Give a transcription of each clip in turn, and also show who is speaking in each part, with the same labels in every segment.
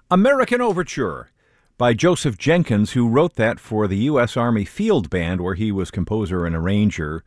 Speaker 1: American Overture by Joseph Jenkins, who wrote that for the U.S. Army Field Band, where he was composer and arranger.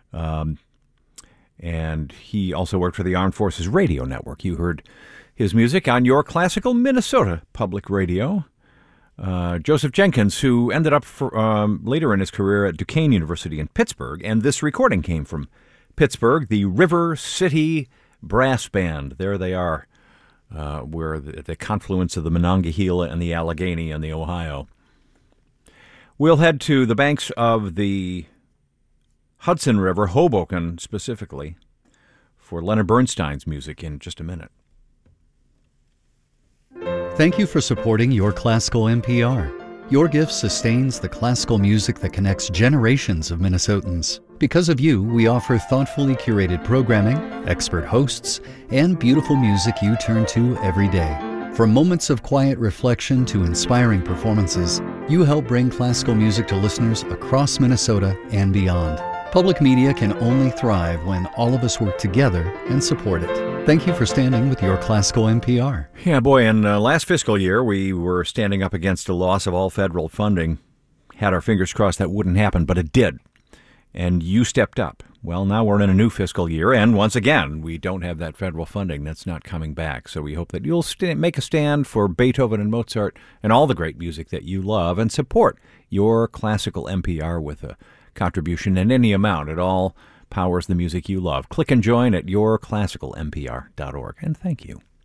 Speaker 1: And he also worked for the Armed Forces Radio Network. You heard his music on your classical Minnesota Public Radio. Joseph Jenkins, who ended up later in his career at Duquesne University in Pittsburgh, and this recording came from Pittsburgh, the River City Brass Band. There they are, where the confluence of the Monongahela and the Allegheny and the Ohio. We'll head to the banks of the Hudson River, Hoboken specifically, for Leonard Bernstein's music in just a minute.
Speaker 2: Thank you for supporting Your Classical NPR. Your gift sustains the classical music that connects generations of Minnesotans. Because of you, we offer thoughtfully curated programming, expert hosts, and beautiful music you turn to every day. From moments of quiet reflection to inspiring performances, you help bring classical music to listeners across Minnesota and beyond. Public media can only thrive when all of us work together and support it. Thank you for standing with Your Classical NPR.
Speaker 1: Yeah, boy, in last fiscal year, we were standing up against a loss of all federal funding. Had our fingers crossed that wouldn't happen, but it did. And you stepped up. Well, now we're in a new fiscal year, and once again, we don't have that federal funding. That's not coming back. So we hope that you'll make a stand for Beethoven and Mozart and all the great music that you love, and support Your Classical NPR with a contribution in any amount. It all powers the music you love. Click and join at yourclassicalnpr.org. And thank you.